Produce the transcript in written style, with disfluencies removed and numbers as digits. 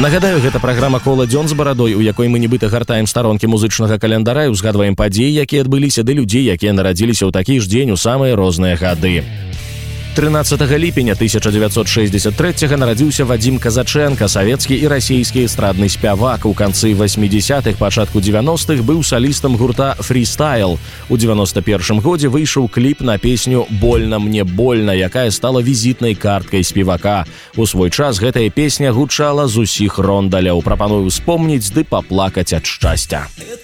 Нагадаю, гэта праграма «Кола дзён з барадой», у якой мы нібыта гартаем старонкі музычнага каляндаря і узгадваем падзеі, якія адбыліся, ды людзей, якія нарадзіліся ў такі ж дзень у самыя розныя гады. 13 ліпеня 1963 нарадзіўся Вадзім Казачэнка, савецкі і расійскі эстрадны спявак. У канцы 80-х, пачатку 90-х быў салістам гурта «Фрістайл». У 91-м годзе выйшаў кліп на песню «Больно мне больно», якая стала візітнай карткай спевака. У свой час гэтая песня гучала з усіх рондаляў. Прапаную успомніць ды паплакаць ад шчасця.